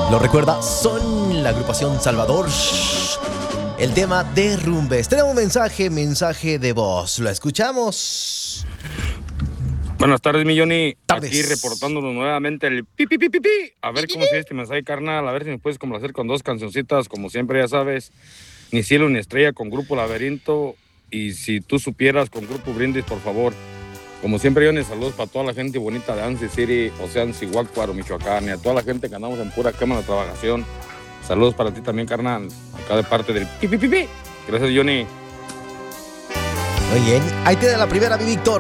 Lo recuerda, son la agrupación Salvador. El tema Derrumbes. Tenemos un mensaje de voz. ¿Lo escuchamos? Buenas tardes, mi Johnny. Tardes. Aquí reportándonos nuevamente el pi, pi, pi, pi, pi. A ver cómo se ve este mensaje, carnal. A ver si me puedes complacer con 2 cancioncitas, como siempre, ya sabes. Ni cielo ni estrella con Grupo Laberinto. Y si tú supieras con Grupo Brindis, por favor. Como siempre, Johnny, saludos para toda la gente bonita de Ansi City, Ocean, Cihuacuaro, Michoacán. Y a toda la gente que andamos en pura quema de trabajación. Saludos para ti también, carnal. Acá de parte del pi, pi, pi, pi. Gracias, Johnny. Muy bien. Ahí tiene la primera, mi Víctor.